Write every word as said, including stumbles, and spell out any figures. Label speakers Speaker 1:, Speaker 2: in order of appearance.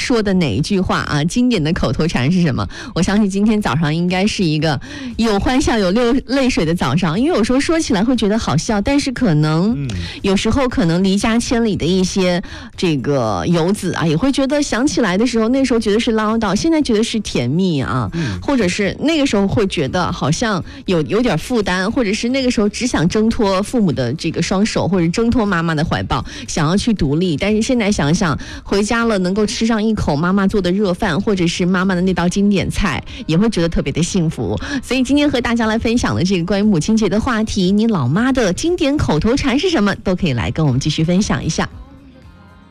Speaker 1: 说的哪一句话啊？经典的口头禅是什么？我相信今天早上应该是一个有欢笑有流泪水的早上，因为有时候说起来会觉得好笑，但是可能有时候可能离家千里的一些这个游子啊，也会觉得想起来的时候，那时候觉得是唠叨，现在觉得是甜蜜啊，或者是那个时候会觉得好像有有点负担，或者是那个时候只想挣脱父母的这个双手，或者挣脱妈妈的怀抱，想要去独立。但是现在想想，回家了能够吃上一口妈妈做的热饭，或者是妈妈的那道经典菜，也会觉得特别的幸福。所以今天和大家来分享的这个关于母亲节的话题，你老妈的经典口头禅是什么？都可以来跟我们继续分享一下。